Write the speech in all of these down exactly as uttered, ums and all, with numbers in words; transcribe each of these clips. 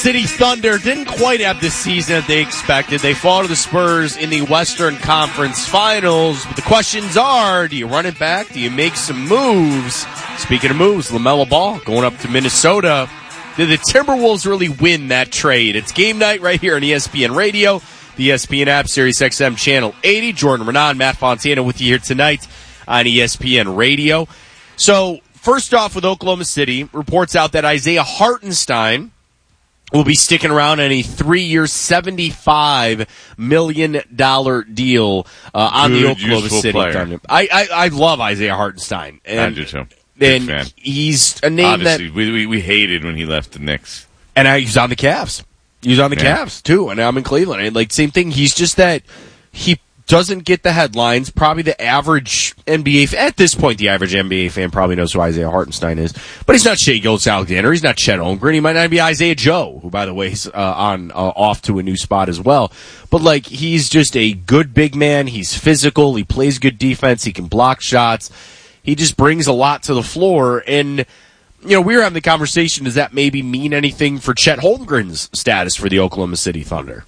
City Thunder didn't quite have the season that they expected. They fall to the Spurs in the Western Conference Finals. But the questions are, do you run it back? Do you make some moves? Speaking of moves, LaMelo Ball going up to Minnesota. Did the Timberwolves really win that trade? It's game night right here on E S P N Radio, the E S P N app, Sirius X M Channel eighty. Jordan Renan, Matt Fontana with you here tonight on E S P N Radio. So, first off with Oklahoma City, reports out that Isaiah Hartenstein will be sticking around on a three-year, seventy-five million dollars deal uh, on Good, the Oklahoma City Thunder. I, I I love Isaiah Hartenstein. And, I do too. Big and fan. He's a name Obviously, that we, we we hated when he left the Knicks. And I, he's on the Cavs. He's on the Yeah. Cavs too. And I'm in Cleveland. And like same thing. He's just that he doesn't get the headlines. Probably the average N B A fan, at this point, the average N B A fan probably knows who Isaiah Hartenstein is. But he's not Shai Gilgeous-Alexander. He's not Chet Holmgren. He might not be Isaiah Joe, who, by the way, is uh, on uh, off to a new spot as well. But like, he's just a good big man. He's physical. He plays good defense. He can block shots. He just brings a lot to the floor. And you know, we were having the conversation. Does that maybe mean anything for Chet Holmgren's status for the Oklahoma City Thunder?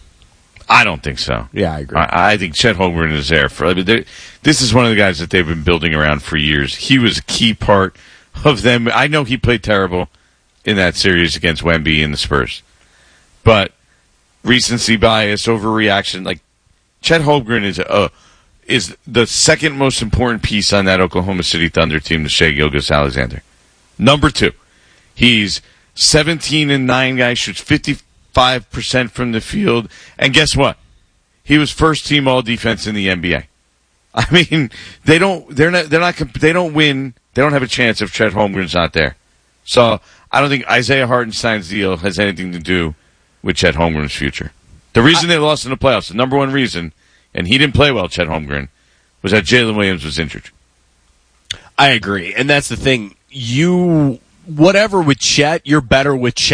I don't think so. Yeah, I agree. I, I think Chet Holmgren is there for. I mean, this is one of the guys that they've been building around for years. He was a key part of them. I know he played terrible in that series against Wemby and the Spurs, but recency bias, overreaction. Like Chet Holmgren is a, is the second most important piece on that Oklahoma City Thunder team to Shai Gilgeous-Alexander. Number two, he's seventeen and nine guy, shoots fifty. Five percent from the field, and guess what? He was first team all defense in the N B A. I mean, they don't, they're not, they're not, they don't win. They don't have a chance if Chet Holmgren's not there. So I don't think Isaiah Hartenstein's deal has anything to do with Chet Holmgren's future. The reason I, they lost in the playoffs, the number one reason, and he didn't play well, Chet Holmgren, was that Jalen Williams was injured. I agree, and that's the thing. You, whatever with Chet, you're better with Chet